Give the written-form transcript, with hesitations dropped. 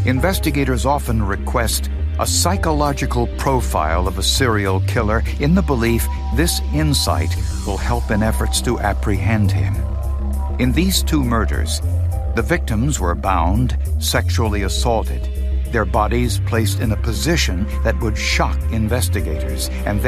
Investigators often request a psychological profile of a serial killer in the belief this insight will help in efforts to apprehend him. In these two murders, the victims were bound, sexually assaulted, their bodies placed in a position that would shock investigators, and